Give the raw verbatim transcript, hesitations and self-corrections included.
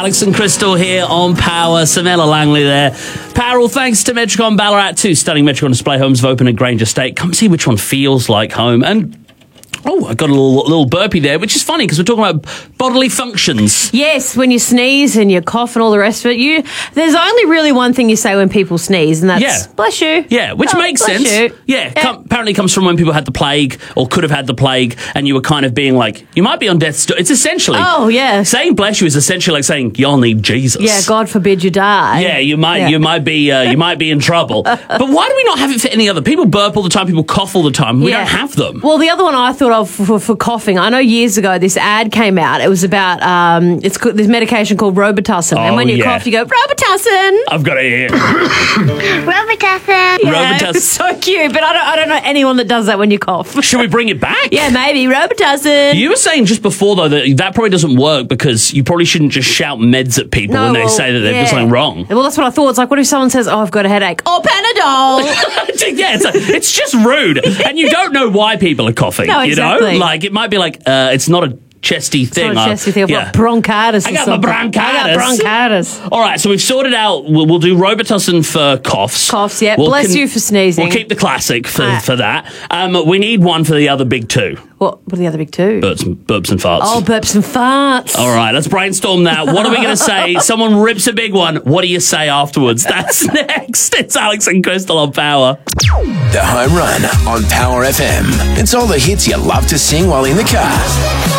Alex and Crystal here on Power. Samela Langley there. Power all thanks to Metricon Ballarat. Two stunning Metricon display homes have opened at Grange Estate. Come see which one feels like home. And oh, I got a little little burpee there, which is funny because we're talking about bodily functions. Yes, when you sneeze and you cough and all the rest of it, you there's only really one thing you say when people sneeze, and that's Yeah. bless you. Yeah, which Oh, makes bless sense. you. Yeah, Yeah. Com- apparently comes from when people had the plague or could have had the plague, and you were kind of being like, you might be on death's door. It's essentially Oh, yeah. saying bless you is essentially like saying y'all need Jesus. Yeah, God forbid you die. Yeah, you might Yeah. you might be uh, you might be in trouble. But why do we not have it for any other? People burp all the time. People cough all the time. We Yeah. don't have them. Well, the other one I thought of for, for coughing, I know years ago this ad came out. It was about um, it's co- this medication called Robitussin, Oh, and when you yeah. cough, you go Robitussin. I've got it here. Robitussin. Yeah, Robitussin. it's so cute, but I don't I don't know anyone that does that when you cough. Should we bring it back? Yeah, maybe Robitussin. You were saying just before though that that probably doesn't work because you probably shouldn't just shout meds at people No, when they well, say that they've yeah. got something wrong. Well, that's what I thought. It's like, what if someone says, "Oh, I've got a headache," or Panadol? Yeah, it's, a, it's just rude, and you don't know why people are coughing. No, You know, exactly. like it might be like uh, it's not a chesty It's thing. not a uh, chesty thing. I've yeah. got bronchitis. I or got the something. I bronchitis. got bronchitis. All right, so we've sorted out. We'll, we'll do Robitussin for coughs. Coughs, yeah. We'll Bless you for sneezing. We'll keep the classic for, Right. for that. Um, we need one for the other big two. What? What are the other big two? Burps, and- burps and farts. Oh, burps and farts. All right, let's brainstorm that. What are we going to say? Someone rips a big one. What do you say afterwards? That's next. It's Alex and Crystal on Power. The Home Run on Power F M. It's all the hits you love to sing while in the car.